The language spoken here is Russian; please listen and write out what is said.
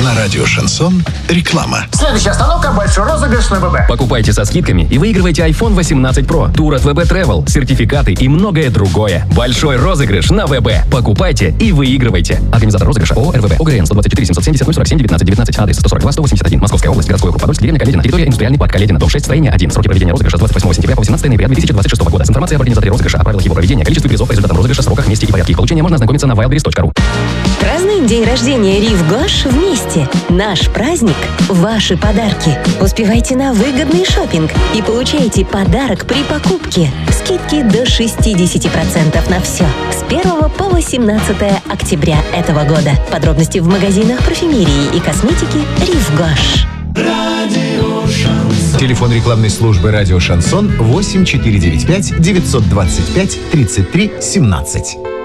На радио «Шансон» реклама. Следующая остановка – большой розыгрыш на ВБ. Покупайте со скидками и выигрывайте iPhone 18 Pro, тур от ВБ Travel, сертификаты и многое другое. Большой розыгрыш на ВБ. Покупайте и выигрывайте. Организатор розыгрыша ООО РВБ. ОГРН 124 770 047 19 19. Адрес 142 181. Московская область. Городской округ Подольск. Деревня Каледина. Территория индустриальный парк Каледина. Дом 6. Строение 1. Сроки проведения розыгрыша с 28 сентября по 18 ноября 2026 года. С информацией об организаторе розыгрыша, о правилах его проведения, количестве призов по результатам розыгрыша, сроках, месте и порядке их получения можно ознакомиться на wildberries.ru. Празднуем день рождения Рив Гош вместе. Наш праздник – ваши подарки. Успевайте на выгодный шопинг и получайте подарок при покупке. Скидки до 60% на все. С 1 по 18 октября этого года. Подробности в магазинах парфюмерии и косметики Рив Гош. Телефон рекламной службы «Радио Шансон» 8495 925 33 17.